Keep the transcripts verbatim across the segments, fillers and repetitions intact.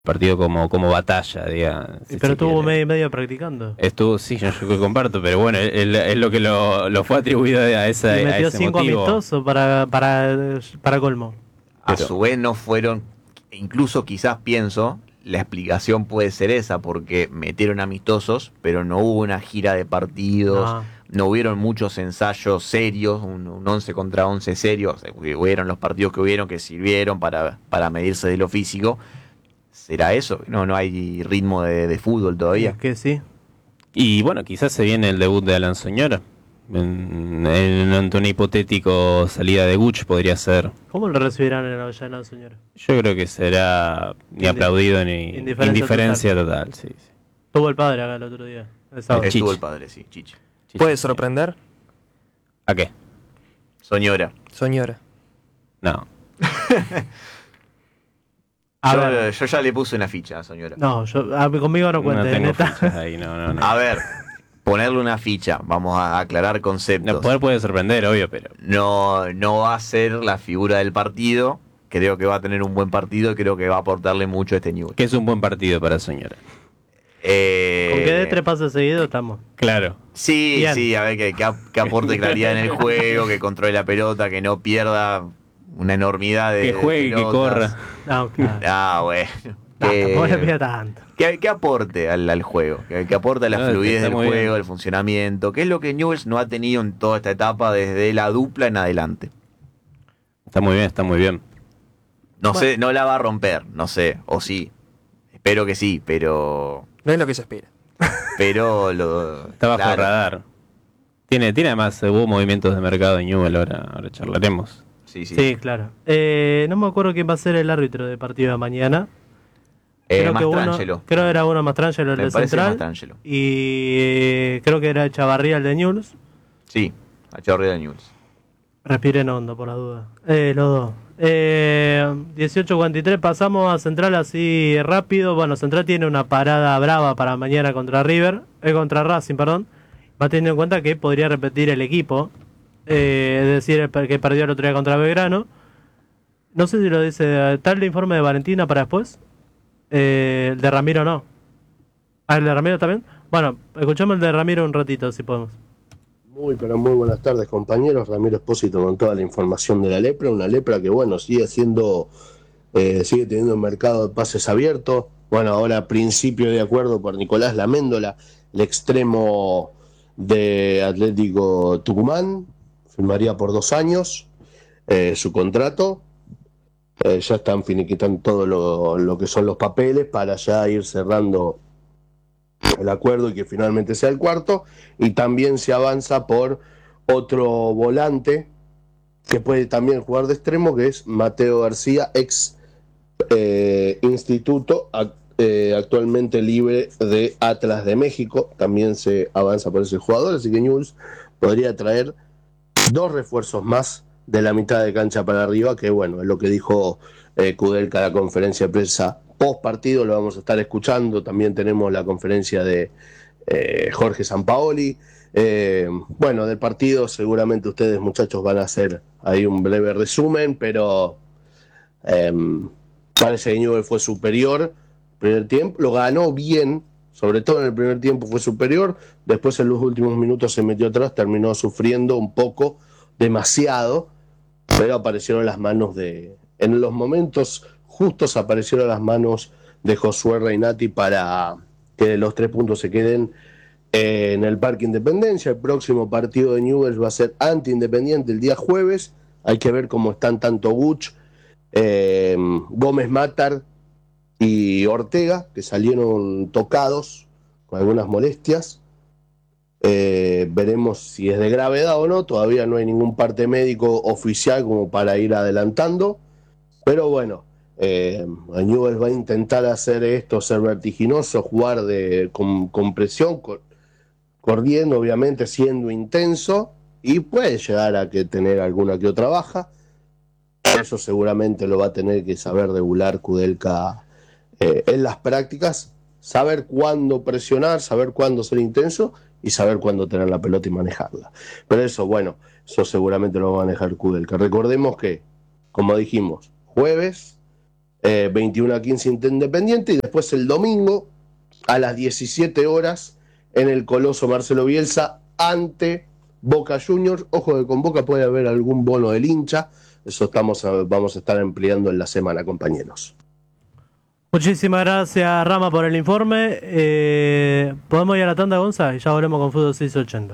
partido como, como batalla, diga. Si pero estuvo quiere. medio y medio practicando. Estuvo, sí, yo, yo comparto, pero bueno, es lo que lo, lo fue atribuido a, esa, y metió a ese cinco motivo. amistosos para, para, para colmo. A Pero, su vez no fueron, incluso quizás pienso, la explicación puede ser esa, porque metieron amistosos, pero no hubo una gira de partidos, no, no hubieron muchos ensayos serios, un, un once contra once serios, hubieron los partidos que hubieron que sirvieron para, para medirse de lo físico. ¿Será eso? No, no hay ritmo de, de fútbol todavía. Es que sí. Y bueno, quizás se viene el debut de Alan Soñora. En, en, en una hipotético salida de Guch podría ser. ¿Cómo lo recibirán en Avellaneda, señora? Yo creo que será ni Indi- aplaudido ni indiferencia, indiferencia total. total sí, sí. Estuvo el padre acá el otro día. El Estuvo el padre, sí, Chiche. Chiche. ¿Puede sorprender? ¿A qué? Soñora. Soñora. No. A yo, ver. yo ya le puse una ficha a Soñora. No, yo, a, conmigo no cuente, no tengo neta. fichas ahí, no, no, no. A ver, ponerle una ficha, vamos a aclarar conceptos. No, poder puede sorprender, obvio, pero... No, no va a ser la figura del partido, creo que va a tener un buen partido y creo que va a aportarle mucho a este Newell's. ¿Qué es un buen partido para Soñora? Eh, Con que dé tres pases seguidos estamos. Claro. Sí, Bien. sí, a ver, que, que, que aporte claridad en el juego, que controle la pelota, que no pierda una enormidad de que juegue y que corra. No, claro. Ah, bueno. No, tampoco le pida tanto. Que, que aporte al, al juego, que, que aporte a la no, fluidez del juego, bien. El funcionamiento, que es lo que Newell's no ha tenido en toda esta etapa desde la dupla en adelante. Está muy bien, está muy bien. No bueno. sé, no la va a romper, no sé, o sí. Espero que sí, pero... No es lo que se espera. Pero lo... Está bajo claro. el radar. Tiene, tiene además, hubo movimientos de mercado en Newell's, ahora, ahora charlaremos. Sí, sí. Sí, claro. Eh, no me acuerdo quién va a ser el árbitro de partido de mañana. Eh, creo que Mastrangelo. uno, creo que era uno Mastrangelo, el me de Central. Mastrangelo. Y eh, creo que era Chavarría, el de Newell's. Sí, Chavarría de Newell's. Respiren hondo, por la duda. Eh, los dos. Eh, dieciocho cuarenta y tres, pasamos a Central así rápido. Bueno, Central tiene una parada brava para mañana contra River, eh, contra Racing, perdón. Va teniendo en cuenta que podría repetir el equipo. Eh, es decir, el que perdió el otro día contra Belgrano. No sé si lo dice. ¿Tal el informe de Valentina para después? Eh, el de Ramiro no. Ah, el de Ramiro también. Bueno, escuchamos el de Ramiro un ratito, si podemos. Muy, pero muy buenas tardes, compañeros. Ramiro Espósito con toda la información de la lepra. Una lepra que, bueno, sigue siendo, eh, sigue teniendo un mercado de pases abierto. Bueno, ahora principio de acuerdo por Nicolás Laméndola, el extremo de Atlético Tucumán. Firmaría por dos años eh, su contrato. Eh, ya están finiquitando todo lo, lo que son los papeles para ya ir cerrando el acuerdo y que finalmente sea el cuarto. Y también se avanza por otro volante que puede también jugar de extremo, que es Mateo García, ex eh, instituto, act, eh, actualmente libre de Atlas de México. También se avanza por ese jugador, así que Newell's podría traer dos refuerzos más de la mitad de cancha para arriba, que bueno, es lo que dijo eh, Kudelka en la conferencia de prensa post partido, lo vamos a estar escuchando. También tenemos la conferencia de eh, Jorge Sampaoli. Eh, bueno, del partido seguramente ustedes, muchachos, van a hacer ahí un breve resumen, pero eh, parece que Newell's fue superior primer tiempo, lo ganó bien, sobre todo en el primer tiempo fue superior, después en los últimos minutos se metió atrás, terminó sufriendo un poco, demasiado, pero aparecieron las manos de, en los momentos justos aparecieron las manos de Josué Reinati para que los tres puntos se queden eh, en el Parque Independencia. El próximo partido de Newell's va a ser ante Independiente el día jueves. Hay que ver cómo están tanto Guch, eh, Gómez Matar y Ortega, que salieron tocados con algunas molestias. Eh, veremos si es de gravedad o no. Todavía no hay ningún parte médico oficial como para ir adelantando, pero bueno, eh, Newell's va a intentar hacer esto, ser vertiginoso, jugar de, con, con presión, con, corriendo, obviamente siendo intenso, y puede llegar a que tener alguna que otra baja. Eso seguramente lo va a tener que saber regular Kudelka eh, en las prácticas, saber cuándo presionar, saber cuándo ser intenso y saber cuándo tener la pelota y manejarla. Pero eso, bueno, eso seguramente lo va a manejar Kudelka. Recordemos que, como dijimos, jueves eh, veintiuno a quince Independiente, y después el domingo a las diecisiete horas en el Coloso Marcelo Bielsa ante Boca Juniors. Ojo que con Boca puede haber algún bono del hincha, eso estamos a, vamos a estar ampliando en la semana, compañeros. Muchísimas gracias, Rama, por el informe. Eh, ¿Podemos ir a la tanda, Gonza? Y ya volvemos con Fútbol seiscientos ochenta.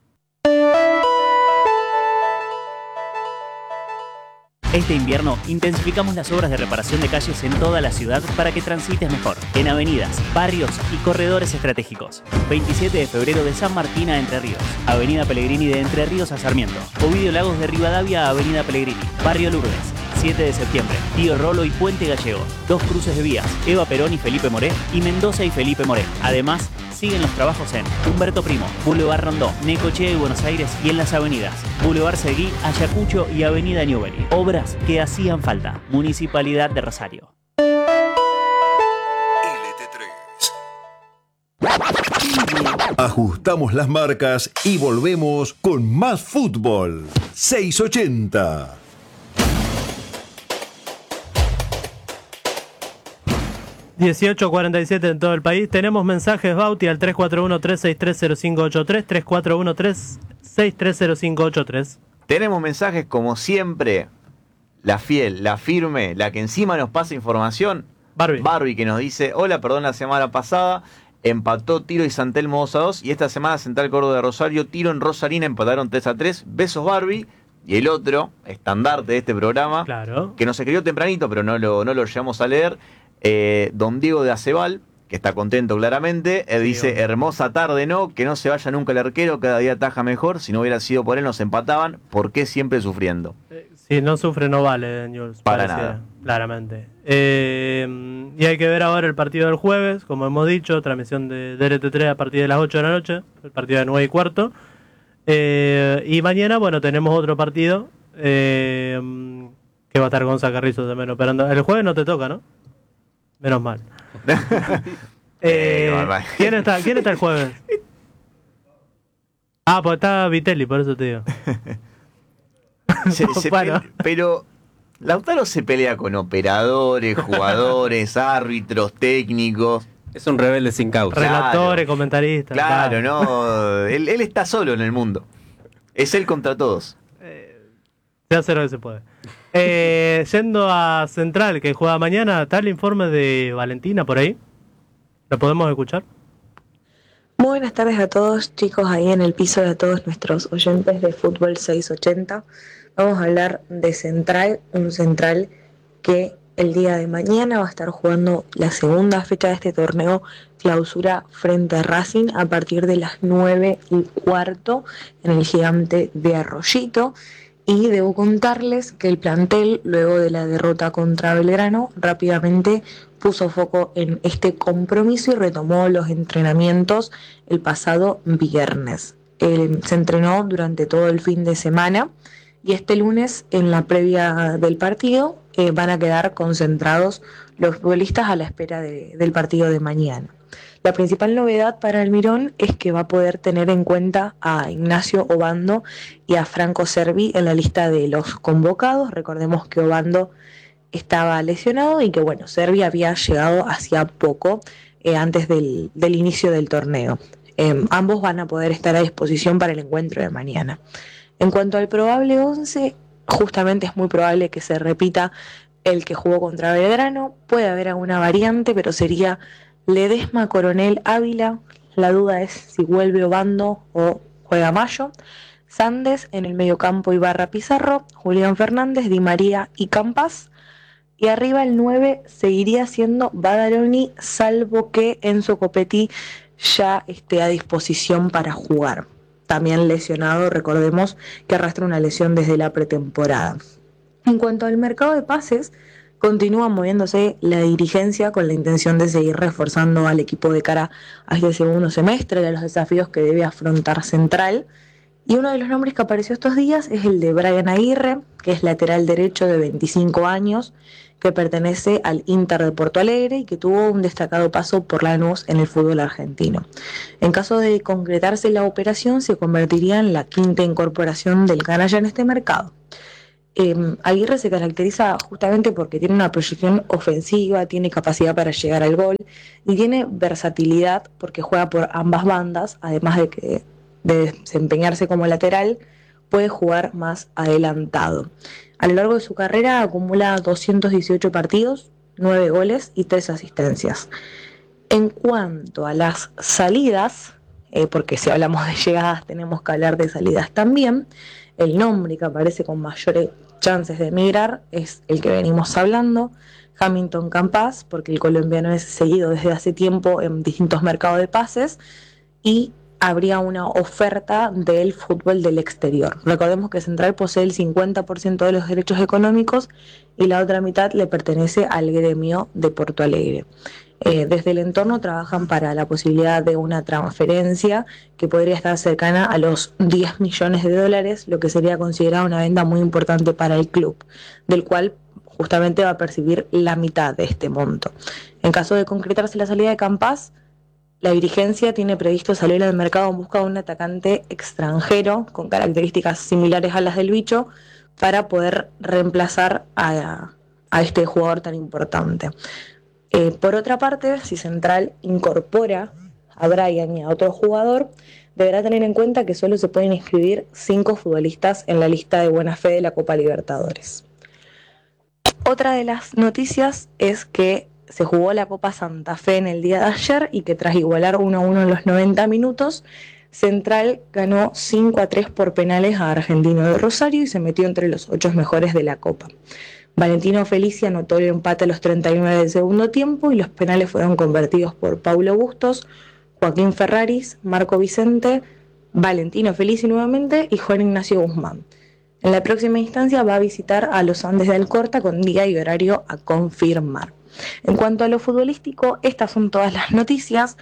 Este invierno intensificamos las obras de reparación de calles en toda la ciudad para que transites mejor, en avenidas, barrios y corredores estratégicos. veintisiete de febrero de San Martín a Entre Ríos, Avenida Pellegrini de Entre Ríos a Sarmiento, Ovidio Lagos de Rivadavia a Avenida Pellegrini, Barrio Lourdes, siete de septiembre, Tío Rolo y Puente Gallego, dos cruces de vías, Eva Perón y Felipe Moré, y Mendoza y Felipe Moré. Además, siguen los trabajos en Humberto Primo, Boulevard Rondó, Necochea y Buenos Aires, y en las avenidas Boulevard Seguí, Ayacucho y Avenida Newbery. Obras que hacían falta. Municipalidad de Rosario. L T tres. Ajustamos las marcas y volvemos con más fútbol. seiscientos ochenta. dieciocho cuarenta y siete en todo el país. Tenemos mensajes, Bauti, al tres cuatro uno, tres seis tres, cero cinco ocho tres, tres cuatro uno, tres seis tres, cero cinco ocho tres. Tenemos mensajes como siempre. La fiel, la firme, la que encima nos pasa información. Barbie. Barbie, que nos dice: hola, perdón, la semana pasada empató Tiro y San Telmo dos a dos. Y esta semana Central Córdoba de Rosario, Tiro en Rosarina empataron tres a tres. Besos, Barbie. Y el otro, estandarte de este programa, Claro. que nos escribió tempranito, pero no lo, no lo llegamos a leer. Eh, don Diego de Acebal, que está contento claramente, eh, dice: bueno. hermosa tarde, ¿no? Que no se vaya nunca el arquero, cada día ataja mejor. Si no hubiera sido por él nos empataban. ¿Por qué siempre sufriendo? Eh, si no sufre no vale, News. Para parecía, nada. Claramente. Eh, y hay que ver ahora el partido del jueves, como hemos dicho, transmisión de, de L T tres a partir de las ocho de la noche, el partido de nueve y cuarto. Eh, y mañana, bueno, tenemos otro partido, eh, que va a estar Gonza Carrizo también operando. El jueves no te toca, ¿no? Menos mal. eh, ¿quién, está, ¿Quién está el jueves? Ah, pues está Vitelli, por eso te digo. Se- se Bueno. pe- pero Lautaro se pelea con operadores, jugadores, árbitros, técnicos. Es un rebelde sin causa. Claro. Relatores, comentaristas. Claro, no. Él, él está solo en el mundo. Es él contra todos. Se hace lo que se puede. Eh, yendo a Central, que juega mañana, ¿está el informe de Valentina por ahí? ¿Lo podemos escuchar? Muy buenas tardes a todos, chicos, ahí en el piso, de a todos nuestros oyentes de Fútbol seiscientos ochenta. Vamos a hablar de Central, un Central que el día de mañana va a estar jugando la segunda fecha de este torneo clausura frente a Racing a partir de las nueve y cuarto en el Gigante de Arroyito. Y debo contarles que el plantel, luego de la derrota contra Belgrano, rápidamente puso foco en este compromiso y retomó los entrenamientos el pasado viernes. Eh, se entrenó durante todo el fin de semana y este lunes, en la previa del partido, eh, van a quedar concentrados los futbolistas a la espera de, del partido de mañana. La principal novedad para Almirón es que va a poder tener en cuenta a Ignacio Obando y a Franco Servi en la lista de los convocados. Recordemos que Obando estaba lesionado y que, bueno, Servi había llegado hacía poco, eh, antes del, del inicio del torneo. Eh, ambos van a poder estar a disposición para el encuentro de mañana. En cuanto al probable once, justamente es muy probable que se repita el que jugó contra Belgrano. Puede haber alguna variante, pero sería Ledesma, Coronel, Ávila. La duda es si vuelve Obando o juega Mayo. Sandes en el mediocampo, Ibarra, Pizarro, Julián Fernández, Di María y Campas. Y arriba el nueve seguiría siendo Badaroni, salvo que Enzo Copetti ya esté a disposición para jugar. También lesionado, recordemos que arrastra una lesión desde la pretemporada. En cuanto al mercado de pases, continúa moviéndose la dirigencia con la intención de seguir reforzando al equipo de cara a este segundo semestre y a los desafíos que debe afrontar Central. Y uno de los nombres que apareció estos días es el de Brian Aguirre, que es lateral derecho de veinticinco años, que pertenece al Inter de Porto Alegre y que tuvo un destacado paso por Lanús en el fútbol argentino. En caso de concretarse la operación, se convertiría en la quinta incorporación del canalla en este mercado. Eh, Aguirre se caracteriza justamente porque tiene una proyección ofensiva, tiene capacidad para llegar al gol y tiene versatilidad porque juega por ambas bandas, además de que de desempeñarse como lateral, puede jugar más adelantado. A lo largo de su carrera acumula doscientos dieciocho partidos, nueve goles y tres asistencias. En cuanto a las salidas, eh, porque si hablamos de llegadas tenemos que hablar de salidas también, el nombre que aparece con mayores chances de emigrar es el que venimos hablando, Hamilton Campas, porque el colombiano es seguido desde hace tiempo en distintos mercados de pases y habría una oferta del fútbol del exterior. Recordemos que Central posee el cincuenta por ciento de los derechos económicos y la otra mitad le pertenece al gremio de Porto Alegre. Eh, desde el entorno trabajan para la posibilidad de una transferencia que podría estar cercana a los diez millones de dólares, lo que sería considerada una venta muy importante para el club, del cual justamente va a percibir la mitad de este monto. En caso de concretarse la salida de Campas, la dirigencia tiene previsto salir al mercado en busca de un atacante extranjero con características similares a las del Bicho para poder reemplazar a, a este jugador tan importante. Eh, por otra parte, si Central incorpora a Brian y a otro jugador, deberá tener en cuenta que solo se pueden inscribir cinco futbolistas en la lista de buena fe de la Copa Libertadores. Otra de las noticias es que se jugó la Copa Santa Fe en el día de ayer y que tras igualar uno a uno en los noventa minutos, Central ganó cinco a tres por penales a Argentino de Rosario y se metió entre los ocho mejores de la Copa. Valentino Felici anotó el empate a los treinta y nueve del segundo tiempo y los penales fueron convertidos por Paulo Bustos, Joaquín Ferraris, Marco Vicente, Valentino Felici nuevamente y Juan Ignacio Guzmán. En la próxima instancia va a visitar a los Andes de Alcorta con día y horario a confirmar. En cuanto a lo futbolístico, estas son todas las noticias,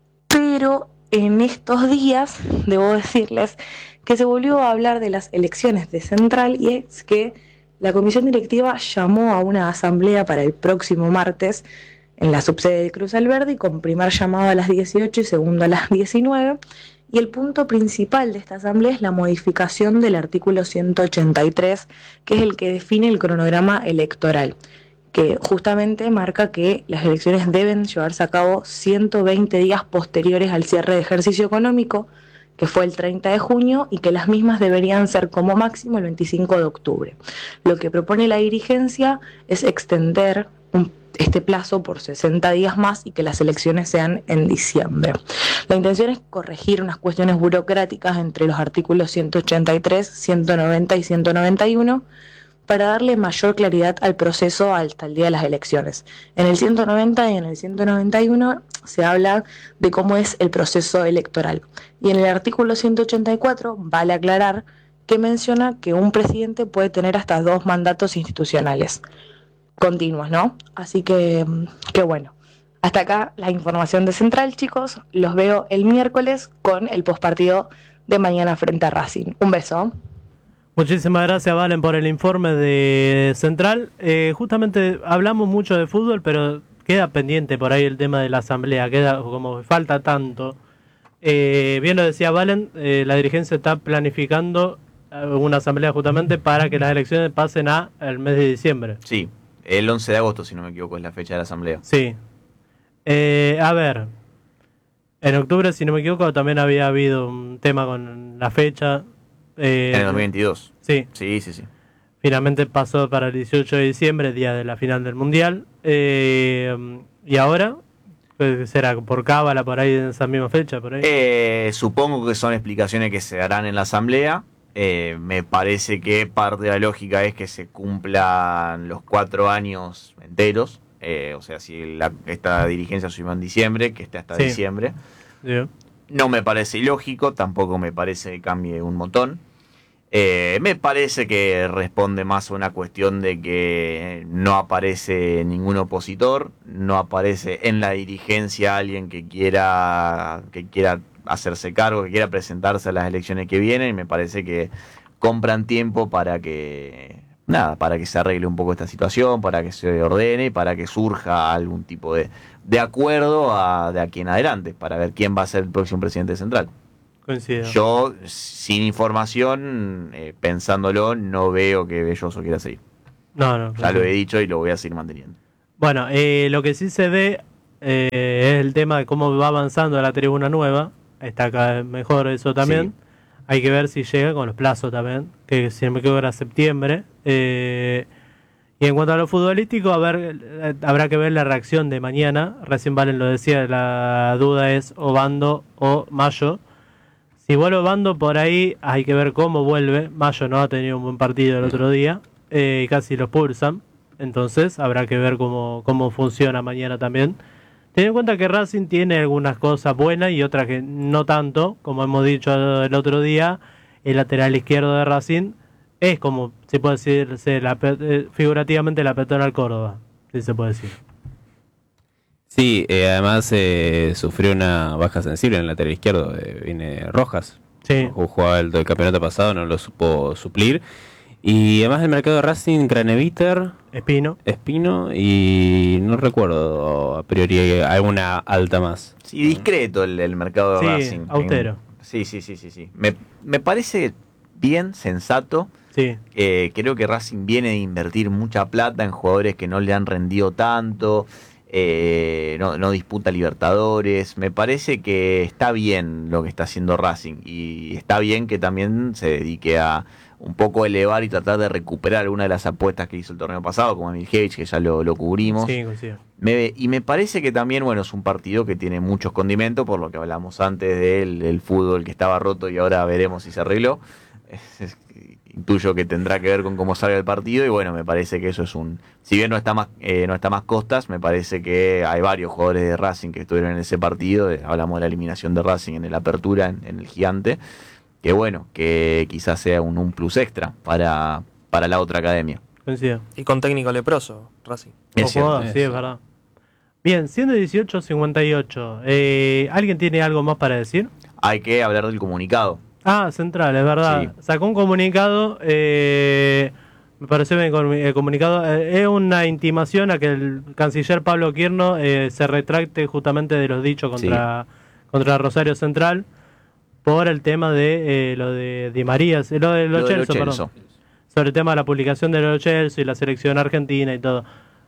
pero en estos días debo decirles que se volvió a hablar de las elecciones de Central y es que la comisión directiva llamó a una asamblea para el próximo martes en la subsede de Cruz Alberdi con primer llamado a las dieciocho y segundo a las diecinueve. Y el punto principal de esta asamblea es la modificación del artículo ciento ochenta y tres, que es el que define el cronograma electoral, que justamente marca que las elecciones deben llevarse a cabo ciento veinte días posteriores al cierre de ejercicio económico, que fue el treinta de junio, y que las mismas deberían ser como máximo el veinticinco de octubre. Lo que propone la dirigencia es extender un, este plazo por sesenta días más y que las elecciones sean en diciembre. La intención es corregir unas cuestiones burocráticas entre los artículos ciento ochenta y tres, ciento noventa y ciento noventa y uno para darle mayor claridad al proceso hasta el día de las elecciones. En el ciento noventa y en el ciento noventa y uno se habla de cómo es el proceso electoral. Y en el artículo ciento ochenta y cuatro vale aclarar que menciona que un presidente puede tener hasta dos mandatos institucionales continuos, ¿no? Así que, que bueno. Hasta acá la información de Central, chicos. Los veo el miércoles con el postpartido de mañana frente a Racing. Un beso. Muchísimas gracias, Valen, por el informe de Central. Eh, justamente hablamos mucho de fútbol, pero queda pendiente por ahí el tema de la asamblea, queda como falta tanto. Eh, bien lo decía Valen, eh, la dirigencia está planificando una asamblea justamente para que las elecciones pasen a el mes de diciembre. Sí, el once de agosto, si no me equivoco, es la fecha de la asamblea. Sí. Eh, a ver, en octubre, si no me equivoco, también había habido un tema con la fecha. Eh, en el dos mil veintidós. Sí. Sí, sí, sí. Finalmente pasó para el dieciocho de diciembre, día de la final del Mundial. Eh, ¿Y ahora? ¿Será por cábala, por ahí, en esa misma fecha? Por ahí? Eh, supongo que son explicaciones que se darán en la asamblea. Eh, me parece que parte de la lógica es que se cumplan los cuatro años enteros. Eh, o sea, si la, esta dirigencia asumió en diciembre, que esté hasta sí. diciembre. Sí. No me parece ilógico, tampoco me parece que cambie un montón. Eh, me parece que responde más a una cuestión de que no aparece ningún opositor, no aparece en la dirigencia alguien que quiera, que quiera hacerse cargo, que quiera presentarse a las elecciones que vienen, y me parece que compran tiempo para que, nada, para que se arregle un poco esta situación, para que se ordene y para que surja algún tipo de, de acuerdo a, de aquí en adelante, para ver quién va a ser el próximo presidente central. Coincido. Yo, sin información, eh, pensándolo, no veo que Belloso quiera seguir. No, no. Ya lo he dicho y lo voy a seguir manteniendo. Bueno, eh, lo que sí se ve eh, es el tema de cómo va avanzando la tribuna nueva. Está cada vez mejor eso también. Sí. Hay que ver si llega con los plazos también, que si no me equivoco era septiembre. Eh, y en cuanto a lo futbolístico, a ver, eh, habrá que ver la reacción de mañana. Recién Valen lo decía, la duda es Obando o Mayo. Si vuelve Obando por ahí, hay que ver cómo vuelve. Mayo no ha tenido un buen partido el otro día, eh, casi lo expulsan. Entonces habrá que ver cómo, cómo funciona mañana también. Ten en cuenta que Racing tiene algunas cosas buenas y otras que no tanto. Como hemos dicho el otro día, el lateral izquierdo de Racing es como, se puede decir, la, figurativamente la Peatonal Córdoba, si se puede decir. Sí, eh, además eh, sufrió una baja sensible en el lateral izquierdo, eh, viene Rojas. Sí. Jugaba el, el campeonato pasado, no lo supo suplir. Y además del mercado de Racing, Craneviter, Espino. Espino y no recuerdo a priori alguna alta más. Sí, discreto el, el mercado de sí, Racing. Austero. Sí, sí, sí, sí, sí. Me, me parece bien, sensato. Sí. Eh, creo que Racing viene de invertir mucha plata en jugadores que no le han rendido tanto. Eh, no, no disputa Libertadores. Me parece que está bien lo que está haciendo Racing. Y está bien que también se dedique a un poco elevar y tratar de recuperar alguna de las apuestas que hizo el torneo pasado, como Emil Hedge, que ya lo, lo cubrimos. Sí, sí. Me, y me parece que también, bueno, es un partido que tiene muchos condimentos, por lo que hablamos antes del el fútbol que estaba roto y ahora veremos si se arregló. Es, es, intuyo que tendrá que ver con cómo salga el partido y bueno, me parece que eso es un... Si bien no está más eh, no está más Costas, me parece que hay varios jugadores de Racing que estuvieron en ese partido. Eh, hablamos de la eliminación de Racing en el Apertura, en, en el Gigante. Que bueno, que quizás sea un, un plus extra para, para la otra academia. Coincido. Y con técnico leproso, Racing. Es cierto. Jugador, sí, es verdad. Bien, siendo dieciocho cincuenta y ocho, eh, ¿alguien tiene algo más para decir? Hay que hablar del comunicado. Ah, Central, es verdad. Sí. Sacó un comunicado, eh, me pareció bien el comunicado. Eh, es una intimación a que el canciller Pablo Quirno eh, se retracte justamente de los dichos contra, sí. contra Rosario Central. Por el tema de eh, lo de Di María, lo de Lo, lo Celso, perdón. Sobre el tema de la publicación de Lo Celso y la selección argentina y todo.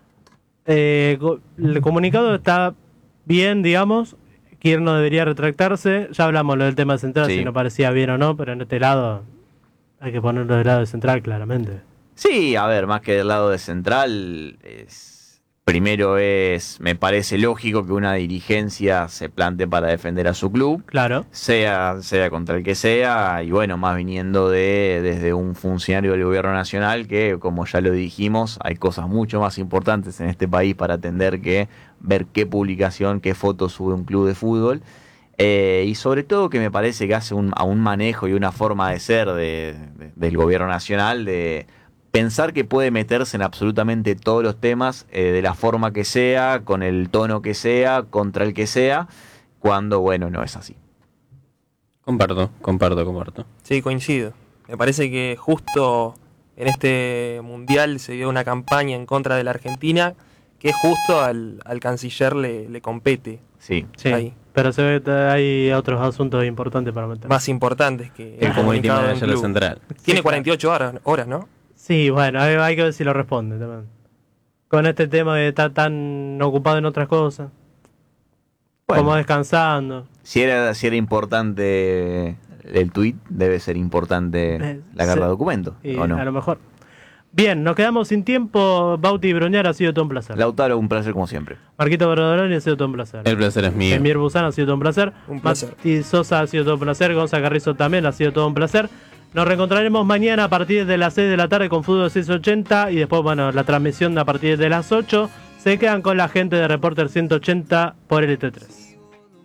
Eh, el comunicado está bien, digamos. Quirno debería retractarse. Ya hablamos lo del tema central, sí. Si no parecía bien o no, pero en este lado hay que ponerlo del lado de Central, claramente. Sí, a ver, más que del lado de Central, es... Primero es, me parece lógico que una dirigencia se plante para defender a su club, claro, sea, sea contra el que sea, y bueno, más viniendo de desde un funcionario del gobierno nacional que, como ya lo dijimos, hay cosas mucho más importantes en este país para atender que ver qué publicación, qué foto sube un club de fútbol, eh, y sobre todo que me parece que hace un, a un manejo y una forma de ser de, de, del gobierno nacional de... Pensar que puede meterse en absolutamente todos los temas, eh, de la forma que sea, con el tono que sea, contra el que sea, cuando, bueno, no es así. Comparto, comparto, comparto. Sí, coincido. Me parece que justo en este mundial se dio una campaña en contra de la Argentina que justo al, al canciller le, le compete. Sí, sí. Ahí. Pero se ve que hay otros asuntos importantes para meter. Más importantes que el, el comunicado de la central. Tiene cuarenta y ocho horas, horas, ¿no? Sí, bueno, hay, hay que ver si lo responde también. Con este tema de estar tan ocupado en otras cosas. Bueno, como descansando. Si era, si era importante el tuit, debe ser importante eh, la carta sí, de documento, ¿o no? A lo mejor. Bien, nos quedamos sin tiempo. Bauti Broñar, ha sido todo un placer. Lautaro, un placer como siempre. Marquito Brodoloni, ha sido todo un placer. El placer es mío. Emir Buzán, ha sido todo un placer. Un placer. Mati Sosa, ha sido todo un placer. Gonzalo Carrizo también, ha sido todo un placer. Nos reencontraremos mañana a partir de las seis de la tarde con Fútbol seiscientos ochenta y después, bueno, la transmisión a partir de las ocho. Se quedan con la gente de Reporter ciento ochenta por L T tres.